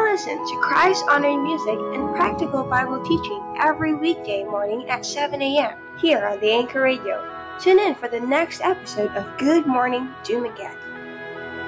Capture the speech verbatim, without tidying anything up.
listen to Christ-honoring music and practical Bible teaching every weekday morning at seven a.m. here on the Anchor Radio. Tune in for the next episode of Good Morning Dumaguete.